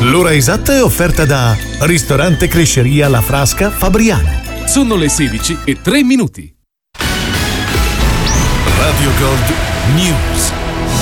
L'ora esatta è offerta da Ristorante Cresceria La Frasca Fabriano. Sono le 16:03. Radio Gold News.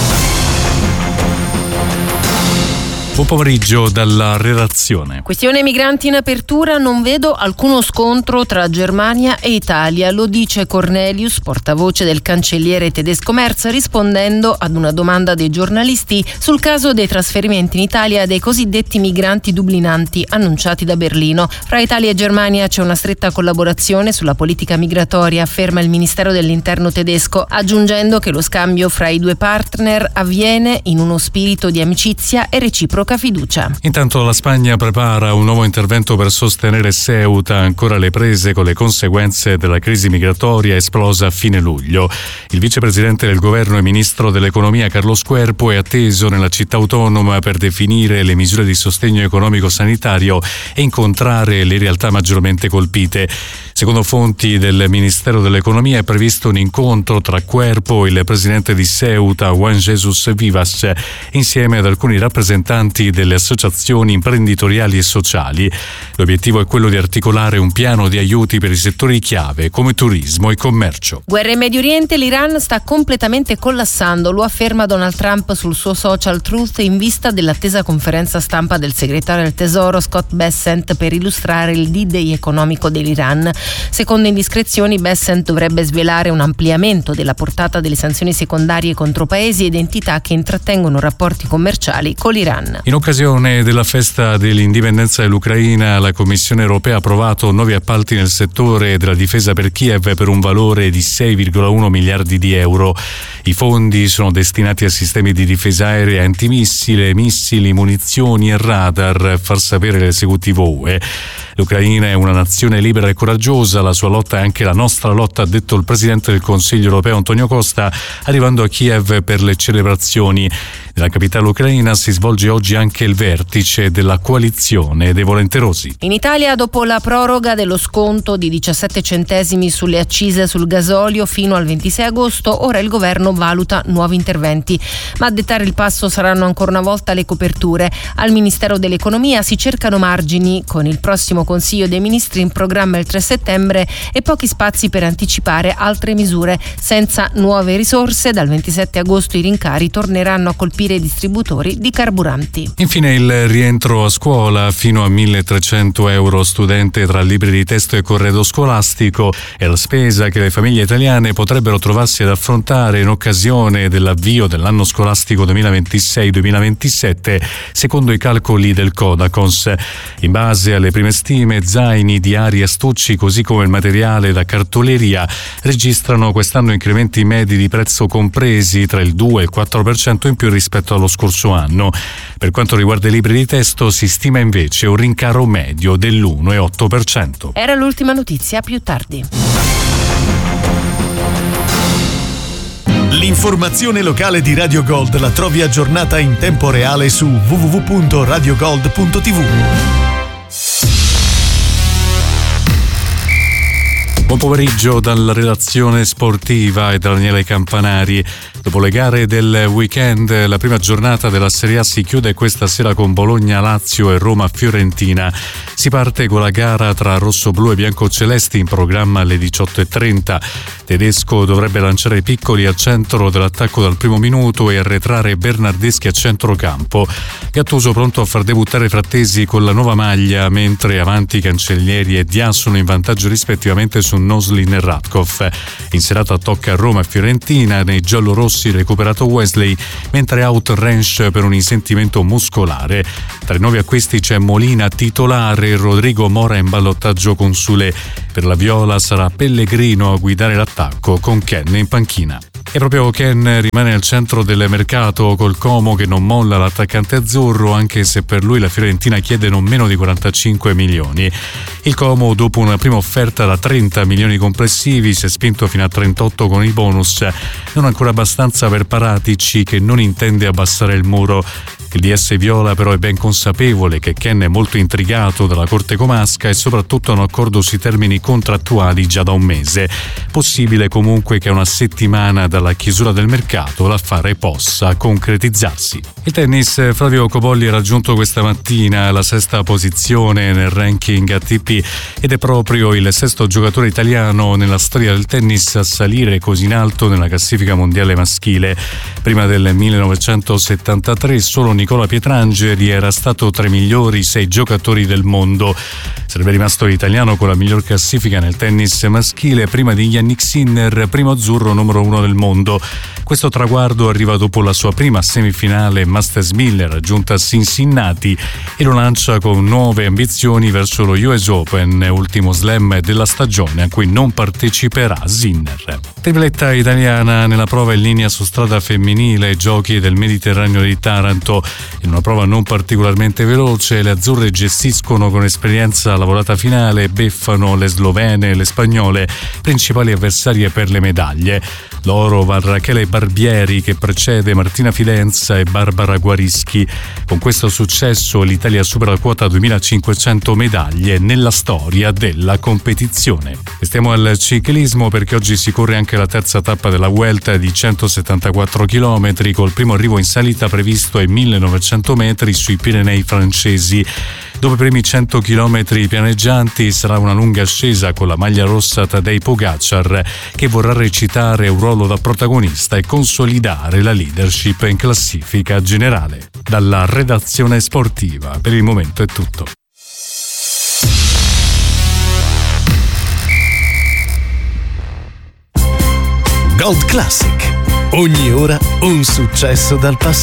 Buon pomeriggio dalla redazione. Questione migranti in apertura, non vedo alcuno scontro tra Germania e Italia, lo dice Cornelius, portavoce del cancelliere tedesco Merz, rispondendo ad una domanda dei giornalisti sul caso dei trasferimenti in Italia dei cosiddetti migranti dublinanti annunciati da Berlino. Fra Italia e Germania c'è una stretta collaborazione sulla politica migratoria, afferma il Ministero dell'Interno tedesco, aggiungendo che lo scambio fra i due partner avviene in uno spirito di amicizia e reciproca fiducia. Intanto la Spagna prepara un nuovo intervento per sostenere Ceuta, ancora alle prese con le conseguenze della crisi migratoria esplosa a fine luglio. Il vicepresidente del governo e ministro dell'economia Carlos Cuerpo è atteso nella città autonoma per definire le misure di sostegno economico-sanitario e incontrare le realtà maggiormente colpite. Secondo fonti del Ministero dell'Economia è previsto un incontro tra Cuerpo e il presidente di Ceuta, Juan Jesus Vivas, insieme ad alcuni rappresentanti delle associazioni imprenditoriali e sociali. L'obiettivo è quello di articolare un piano di aiuti per i settori chiave come turismo e commercio. Guerra in Medio Oriente, l'Iran sta completamente collassando, lo afferma Donald Trump sul suo social Truth in vista dell'attesa conferenza stampa del segretario del Tesoro Scott Bessent per illustrare il D-Day economico dell'Iran. Secondo indiscrezioni, Bessent dovrebbe svelare un ampliamento della portata delle sanzioni secondarie contro paesi ed entità che intrattengono rapporti commerciali con l'Iran. In occasione della festa dell'indipendenza dell'Ucraina, la Commissione europea ha approvato nuovi appalti nel settore della difesa per Kiev per un valore di 6,1 miliardi di euro. I fondi sono destinati a sistemi di difesa aerea, antimissile, missili, munizioni e radar, far sapere l'esecutivo UE. L'Ucraina è una nazione libera e coraggiosa, la sua lotta è anche la nostra lotta, ha detto il Presidente del Consiglio europeo Antonio Costa, arrivando a Kiev per le celebrazioni. Nella capitale ucraina si svolge oggi anche il vertice della coalizione dei volenterosi. In Italia, dopo la proroga dello sconto di 17 centesimi sulle accise sul gasolio fino al 26 agosto, ora il governo valuta nuovi interventi. Ma a dettare il passo saranno ancora una volta le coperture. Al Ministero dell'Economia si cercano margini, con il prossimo Consiglio dei Ministri in programma il 3 settembre e pochi spazi per anticipare altre misure. Senza nuove risorse, dal 27 agosto i rincari torneranno a colpire i distributori di carburanti. Infine il rientro a scuola, fino a 1.300 euro studente tra libri di testo e corredo scolastico, è la spesa che le famiglie italiane potrebbero trovarsi ad affrontare in occasione dell'avvio dell'anno scolastico 2026-2027, secondo i calcoli del Codacons. In base alle prime stime, zaini, diari e astucci, così come il materiale da cartoleria, registrano quest'anno incrementi medi di prezzo compresi tra il 2 e il 4% in più rispetto allo scorso anno. Per quanto riguarda i libri di testo, si stima invece un rincaro medio dell'1,8%. Era l'ultima notizia, più tardi. L'informazione locale di Radio Gold la trovi aggiornata in tempo reale su www.radiogold.tv. Buon pomeriggio dalla redazione sportiva e da Daniele Campanari. Dopo le gare del weekend, la prima giornata della Serie A si chiude questa sera con Bologna-Lazio e Roma-Fiorentina. Si parte con la gara tra rossoblù e biancocelesti in programma alle 18:30. Tedesco dovrebbe lanciare Piccoli al centro dell'attacco dal primo minuto e arretrare Bernardeschi a centrocampo. Gattuso pronto a far debuttare Frattesi con la nuova maglia, mentre avanti Cancellieri e Dia sono in vantaggio rispettivamente su Noslin e Radkov. In serata tocca Roma e Fiorentina, nei giallorossi recuperato Wesley, mentre out Rensch per un insentimento muscolare. Tra i nuovi acquisti c'è Molina titolare e Rodrigo Mora in ballottaggio con Sule. Per la Viola sarà Pellegrino a guidare l'attacco con Ken in panchina. E proprio Ken rimane al centro del mercato col Como che non molla l'attaccante azzurro, anche se per lui la Fiorentina chiede non meno di 45 milioni. Il Como, dopo una prima offerta da 30 milioni complessivi, si è spinto fino a 38 con il bonus, non ancora abbastanza per Paratici che non intende abbassare il muro. Il DS Viola però è ben consapevole che Ken è molto intrigato dalla Corte Comasca e soprattutto hanno accordo sui termini contrattuali già da un mese. Possibile comunque che a una settimana dalla chiusura del mercato l'affare possa concretizzarsi. Il tennis, Flavio Cobolli ha raggiunto questa mattina la 6ª posizione nel ranking ATP ed è proprio il 6º giocatore italiano nella storia del tennis a salire così in alto nella classifica mondiale maschile. Prima del 1973 solo Nicola Pietrangeli era stato tra i migliori 6 giocatori del mondo. Sarebbe rimasto l'italiano con la miglior classifica nel tennis maschile prima di Yannick Sinner, primo azzurro numero 1 del mondo. Questo traguardo arriva dopo la sua prima semifinale Masters 1000 raggiunta a Cincinnati e lo lancia con nuove ambizioni verso lo US Open, ultimo slam della stagione a cui non parteciperà Sinner. Tripletta italiana nella prova in linea su strada femminile ai Giochi del Mediterraneo di Taranto. In una prova non particolarmente veloce, le azzurre gestiscono con esperienza la volata finale e beffano le slovene e le spagnole, principali avversarie per le medaglie. L'oro va a Rachele Barbieri che precede Martina Fidenza e Barbara Guarischi. Con questo successo l'Italia supera la quota 2500 medaglie nella storia della competizione. E stiamo al ciclismo perché oggi si corre anche la terza tappa della Vuelta di 174 km col primo arrivo in salita previsto ai 1900 metri sui Pirenei francesi. Dopo i primi 100 km pianeggianti sarà una lunga ascesa con la maglia rossa Tadej Pogacar che vorrà recitare un ruolo da protagonista e consolidare la leadership in classifica generale. Dalla redazione sportiva per il momento è tutto. Gold Classic. Ogni ora un successo dal passato.